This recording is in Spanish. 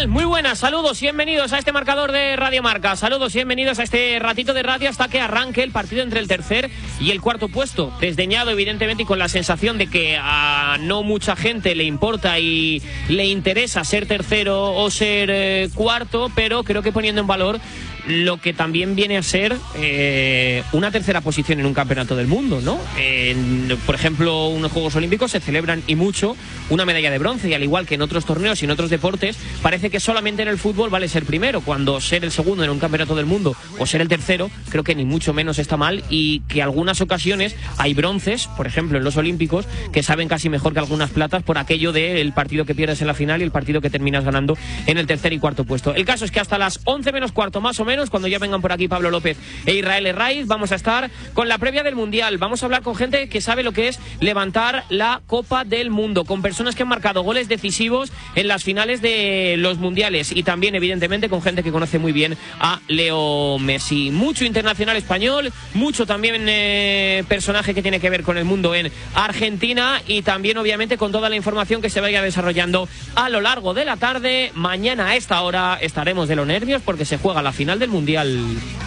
tal? Muy buenas, saludos y bienvenidos a este marcador de Radio Marca. Saludos y bienvenidos a este ratito de radio hasta que arranque el partido entre el tercer y el cuarto puesto. Desdeñado, evidentemente, y con la sensación de que a no mucha gente le importa y le interesa ser tercero o ser cuarto, pero creo que poniendo en valor lo que también viene a ser una tercera posición en un campeonato del mundo, ¿no? Por ejemplo, unos Juegos Olímpicos se celebran y mucho una medalla de bronce, y al igual que en otros torneos y en otros deportes, parece que solamente en el fútbol vale ser primero, cuando ser el segundo en un campeonato del mundo o ser el tercero, creo que ni mucho menos está mal, y que algunas ocasiones hay bronces, por ejemplo en los Olímpicos, que saben casi mejor que algunas platas por aquello del partido que pierdes en la final y el partido que terminas ganando en el tercer y cuarto puesto. El caso es que hasta las 11 menos cuarto más o menos, cuando ya vengan por aquí Pablo López e Israel Herraiz, vamos a estar con la previa del Mundial. Vamos a hablar con gente que sabe lo que es levantar la Copa del Mundo, con personas que han marcado goles decisivos en las finales de los Mundiales, y también evidentemente con gente que conoce muy bien a Leo Messi. Mucho internacional español, mucho también personaje que tiene que ver con el mundo en Argentina, y también obviamente con toda la información que se vaya desarrollando a lo largo de la tarde. Mañana a esta hora estaremos de los nervios porque se juega la final del Mundial.